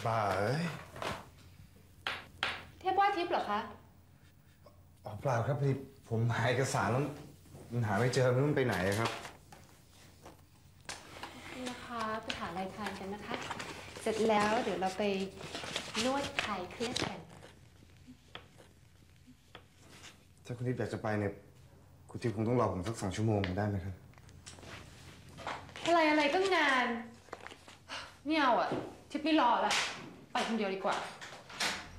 บ้าเอ้ยเทพว่าทิพย์เหรอคะอ๋อเปล่าครับพี่ผมหาเอกสารแล้วมันหาไม่เจอไม่รู้มันไปไหนครับนะคะไปหาอะไรทานกันนะคะ เสร็จแล้วเดี๋ยวเราไปนวดคลายเครียดกันถ้าคุณทิพย์อยากจะไปเนี่ยคุณทิพย์คงต้องรอผมสัก2 ชั่วโมงได้ไหมครับอะไรก็งานไม่เอาอ่ะทิพย์ไม่รอละไปคนเดียวดีกว่า